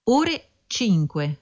ore 5.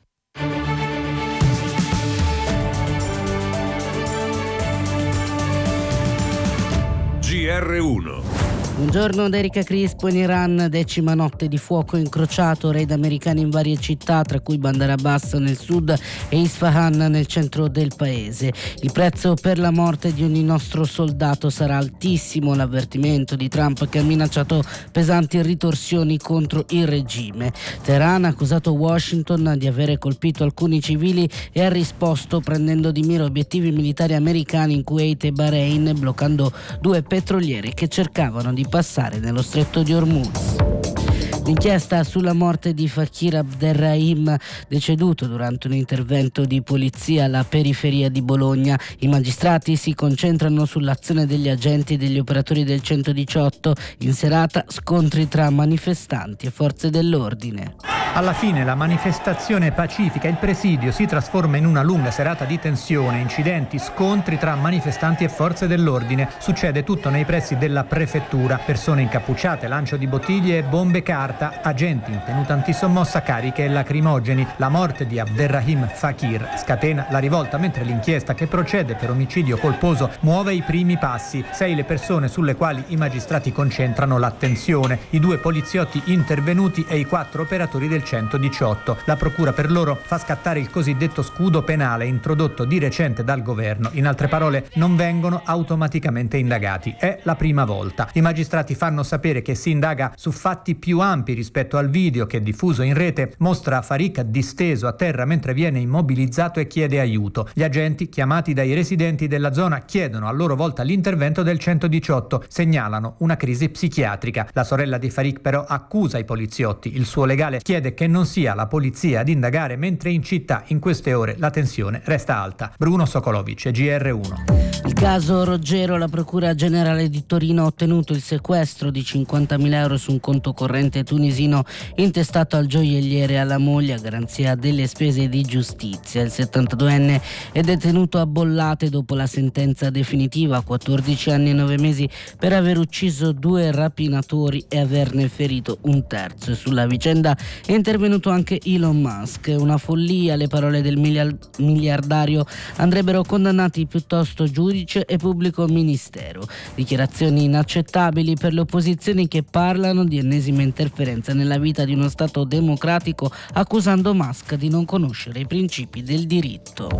GR1. Buongiorno da Erika Crispo. In Iran, 10ª notte di fuoco incrociato, raid americani in varie città, tra cui Bandar Abbas nel sud e Isfahan nel centro del paese. Il prezzo per la morte di ogni nostro soldato sarà altissimo, l'avvertimento di Trump, che ha minacciato pesanti ritorsioni contro il regime. Teheran ha accusato Washington di avere colpito alcuni civili e ha risposto prendendo di mira obiettivi militari americani in Kuwait e Bahrain, bloccando 2 petroliere che cercavano di passare nello stretto di Hormuz. L'inchiesta sulla morte di Fakir Abderrahim, deceduto durante un intervento di polizia alla periferia di Bologna. I magistrati si concentrano sull'azione degli agenti e degli operatori del 118. In serata scontri tra manifestanti e forze dell'ordine. Alla fine la manifestazione pacifica, il presidio, si trasforma in una lunga serata di tensione, incidenti, scontri tra manifestanti e forze dell'ordine. Succede tutto nei pressi della prefettura. Persone incappucciate, lancio di bottiglie e bombe carta, agenti in tenuta antisommossa, cariche e lacrimogeni. La morte di Abderrahim Fakir scatena la rivolta, mentre l'inchiesta, che procede per omicidio colposo, muove i primi passi. 6 le persone sulle quali i magistrati concentrano l'attenzione: i 2 poliziotti intervenuti e i 4 operatori del 118. La procura per loro fa scattare il cosiddetto scudo penale introdotto di recente dal governo. In altre parole, non vengono automaticamente indagati. È la prima volta. I magistrati fanno sapere che si indaga su fatti più ampi rispetto al video che, diffuso in rete, mostra Farik disteso a terra mentre viene immobilizzato e chiede aiuto. Gli agenti, chiamati dai residenti della zona, chiedono a loro volta l'intervento del 118, segnalano una crisi psichiatrica. La sorella di Farik però accusa i poliziotti. Il suo legale chiede che non sia la polizia ad indagare, mentre in città in queste ore la tensione resta alta. Bruno Sokolovic, GR1. Il caso Roggero: la Procura Generale di Torino ha ottenuto il sequestro di 50.000 euro su un conto corrente tunisino intestato al gioielliere e alla moglie a garanzia delle spese di giustizia. Il 72enne è detenuto a Bollate dopo la sentenza definitiva a 14 anni e 9 mesi per aver ucciso 2 rapinatori e averne ferito un terzo. E sulla vicenda è intervenuto anche Elon Musk. Una follia, le parole del miliardario: andrebbero condannati piuttosto giudice e pubblico ministero. Dichiarazioni inaccettabili per le opposizioni, che parlano di ennesima interferenza nella vita di uno Stato democratico, accusando Musk di non conoscere i principi del diritto.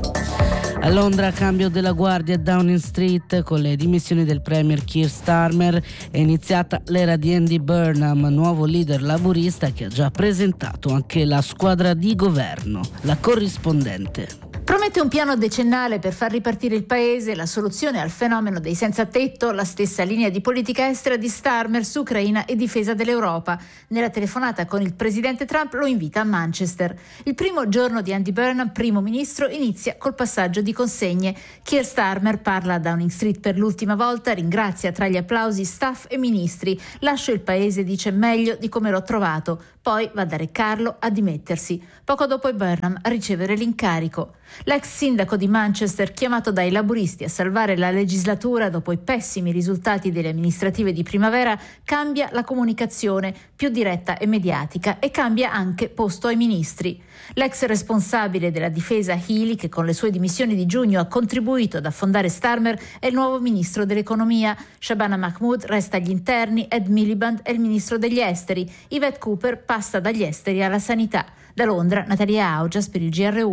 A Londra, cambio della guardia a Downing Street. Con le dimissioni del premier Keir Starmer è iniziata l'era di Andy Burnham, nuovo leader laburista, che ha già presentato anche la squadra di governo. La corrispondente. Promette un piano decennale per far ripartire il paese, la soluzione al fenomeno dei senza tetto, la stessa linea di politica estera di Starmer su Ucraina e difesa dell'Europa. Nella telefonata con il presidente Trump lo invita a Manchester. Il primo giorno di Andy Burnham, primo ministro, inizia col passaggio di consegne. Keir Starmer parla a Downing Street per l'ultima volta, ringrazia tra gli applausi staff e ministri. Lascio il paese, dice, meglio di come l'ho trovato. Poi va da Re Carlo a dimettersi. Poco dopo è Burnham a ricevere l'incarico. L'ex sindaco di Manchester, chiamato dai laburisti a salvare la legislatura dopo i pessimi risultati delle amministrative di primavera, cambia la comunicazione, più diretta e mediatica, e cambia anche posto ai ministri. L'ex responsabile della difesa Healy, che con le sue dimissioni di giugno ha contribuito ad affondare Starmer, è il nuovo ministro dell'economia. Shabana Mahmood resta agli interni, Ed Miliband è il ministro degli esteri. Yvette Cooper passa dagli esteri alla sanità. Da Londra, Natalia Augias per il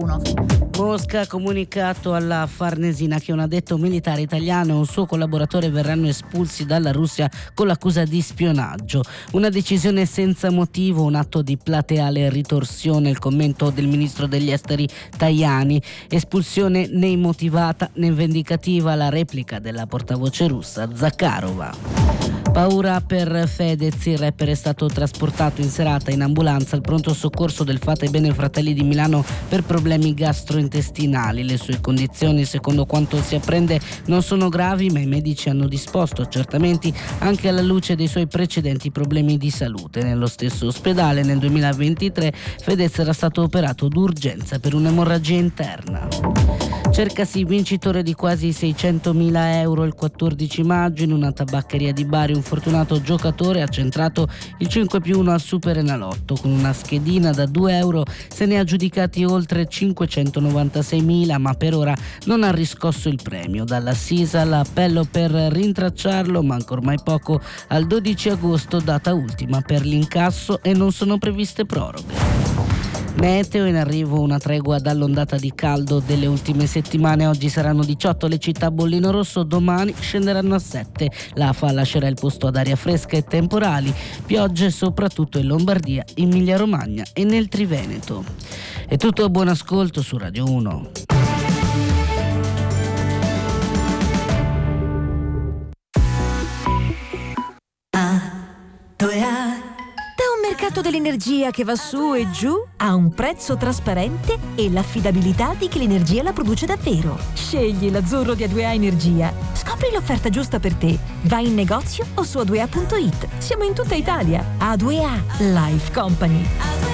GR1. Mosca ha comunicato alla Farnesina che un addetto militare italiano e un suo collaboratore verranno espulsi dalla Russia con l'accusa di spionaggio. Una decisione senza motivo, un atto di plateale ritorsione, il commento del ministro degli esteri Tajani. Espulsione né immotivata né vendicativa, la replica della portavoce russa Zakharova. Paura per Fedez, il rapper è stato trasportato in serata in ambulanza al pronto soccorso del Fate Bene Fratelli di Milano per problemi gastrointestinali. Le sue condizioni, secondo quanto si apprende, non sono gravi, ma i medici hanno disposto accertamenti anche alla luce dei suoi precedenti problemi di salute. Nello stesso ospedale nel 2023 Fedez era stato operato d'urgenza per un'emorragia interna. Cercasi vincitore di quasi 600.000 euro il 14 maggio in una tabaccheria di Bari. Un fortunato giocatore ha centrato il 5+1 al Superenalotto. Con una schedina da 2 euro se ne ha aggiudicati oltre 596.000, ma per ora non ha riscosso il premio. Dalla Sisa l'appello per rintracciarlo, manca ormai poco al 12 agosto, data ultima per l'incasso, e non sono previste proroghe. Meteo, in arrivo una tregua dall'ondata di caldo delle ultime settimane. Oggi saranno 18 le città a bollino rosso, domani scenderanno a 7. L'AFA lascerà il posto ad aria fresca e temporali, piogge soprattutto in Lombardia, Emilia Romagna e nel Triveneto. È tutto, buon ascolto su Radio 1. Mercato dell'energia che va su e giù a un prezzo trasparente e l'affidabilità di chi l'energia la produce davvero. Scegli l'azzurro di A2A Energia. Scopri l'offerta giusta per te. Vai in negozio o su a2a.it. Siamo in tutta Italia. A2A Life Company.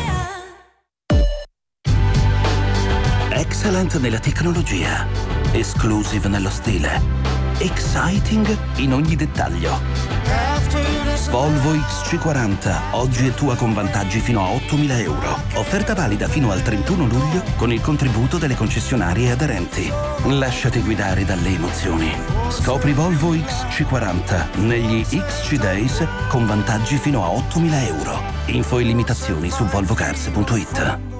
Excellent nella tecnologia, exclusive nello stile, exciting in ogni dettaglio. Volvo XC40, oggi è tua con vantaggi fino a 8.000 euro. Offerta valida fino al 31 luglio con il contributo delle concessionarie aderenti. Lasciati guidare dalle emozioni. Scopri Volvo XC40 negli XC Days con vantaggi fino a 8.000 euro. Info e limitazioni su volvocars.it.